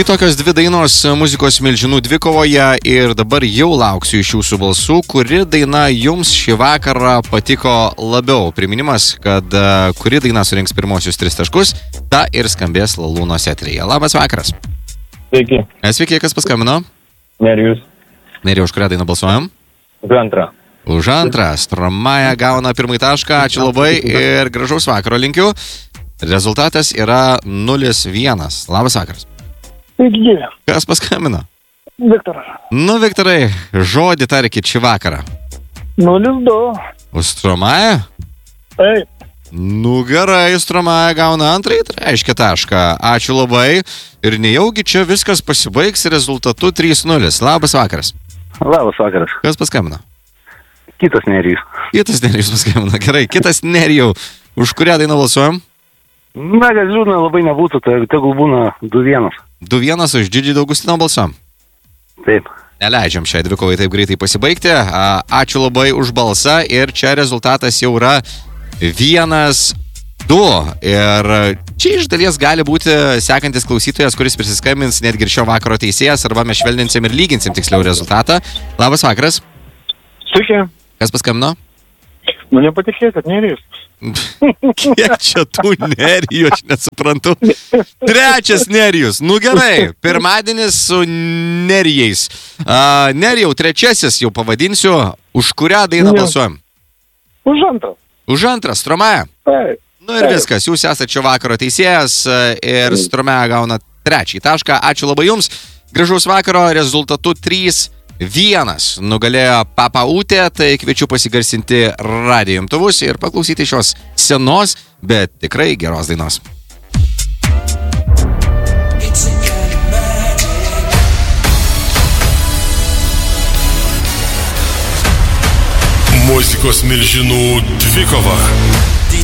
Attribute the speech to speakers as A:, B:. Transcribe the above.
A: Štai tokios dvi dainos muzikos milžinų dvikovoje ir dabar jau lauksiu iš jūsų balsų, kuri daina jums šį vakarą patiko labiau. Priminimas, kad kuri daina surinks pirmosius 3 taškus, ta ir skambės Lalūnos eteryje. Labas vakaras.
B: Sveiki.
A: Sveiki, kas paskambino?
B: Nerijus.
A: Nerijus, už kurią dainą balsuojam?
B: Už antrą.
A: Už antrą. Stromaja gauna pirmąjį tašką, ačiū labai ir gražaus vakaro linkiu. Rezultatas yra 0-1. Labas vakaras.
C: Sveiki.
A: Kas paskambino?
C: Viktoras.
A: Viktorai, žodį tarkit šį vakarą.
C: 0-2.
A: Už Stromają?
C: Taip.
A: Gerai, Stromaja gauna antrąjį, tai reiškia tašką. Ačiū labai. Ir nejaugi čia viskas pasibaigs rezultatu 3-0. Labas vakaras.
B: Labas vakaras.
A: Kas paskambino?
B: Kitas Nerijus.
A: Kitas Nerijus paskambino. Gerai, kitas Nerijau. Už kurią dainą balsuojam?
B: Na, kad liūdna labai nebūtų, tai tegul būna 2-1.
A: 2-1 už Džidžį Augustino balsuojam.
B: Taip.
A: Neleidžiam šiai dvikovai taip greitai pasibaigti. Ačiū labai už balsą ir čia rezultatas jau yra 1-2. Ir čia iš dalies gali būti sekantis klausytojas, kuris prisiskambins netgi ir šio vakaro teisėjas, arba mes švelninsim ir lyginsim tiksliau rezultatą. Labas vakaras.
C: Sveiki.
A: Kas paskambino?
C: Nepatikėsit, Nerijus.
A: Kiek čia tų Nerijų, aš nesuprantu. 3 Nerijus. Gerai, pirmadienis su Nerijais. Nerijau, 3 jau pavadinsiu. Už kurią dainą balsuojam?
C: Už antrą.
A: Už antrą, Stromaja.
C: Taip.
A: Ir viskas, jūs esate šio vakaro teisėjas ir Stromaja gauna 3 tašką. Ačiū labai jums. Gražaus vakaro, rezultatu 3-1. Nugalėjo Papa Utė, tai kviečiu pasigarsinti radijo imtuvus ir paklausyti šios senos, bet tikrai geros dainos.
D: Muzikos milžinų dvikova.